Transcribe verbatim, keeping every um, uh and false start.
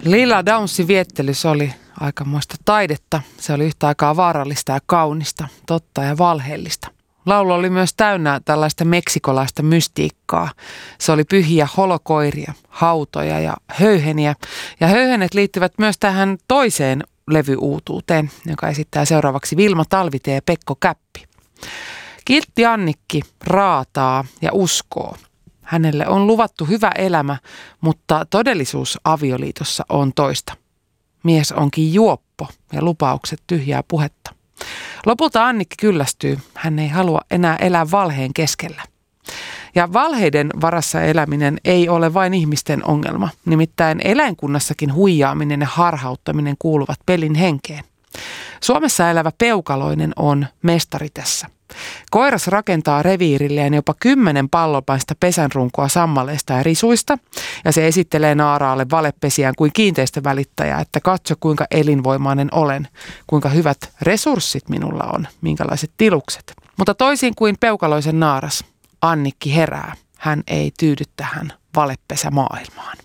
Lilla Downsin viettelys oli aikamoista taidetta. Se oli yhtä aikaa vaarallista ja kaunista, totta ja valheellista. Laulu oli myös täynnä tällaista meksikolaista mystiikkaa. Se oli pyhiä holokoiria, hautoja ja höyheniä. Ja höyhenet liittyvät myös tähän toiseen levyuutuuteen, joka esittää seuraavaksi Vilma Talvitie ja Pekko Käppi. Kiltti Annikki raataa ja uskoo. Hänelle on luvattu hyvä elämä, mutta todellisuus avioliitossa on toista. Mies onkin juoppo ja lupaukset tyhjää puhetta. Lopulta Annikki kyllästyy. Hän ei halua enää elää valheen keskellä. Ja valheiden varassa eläminen ei ole vain ihmisten ongelma. Nimittäin eläinkunnassakin huijaaminen ja harhauttaminen kuuluvat pelin henkeen. Suomessa elävä peukaloinen on mestari tässä. Koiras rakentaa reviirilleen jopa kymmenen pallopaista pesänrunkua sammaleista ja risuista, ja se esittelee naaraalle valepesiään kuin kiinteistövälittäjä, että katso kuinka elinvoimainen olen, kuinka hyvät resurssit minulla on, minkälaiset tilukset. Mutta toisin kuin peukaloisen naaras, Annikki herää. Hän ei tyydy tähän valepesämaailmaan.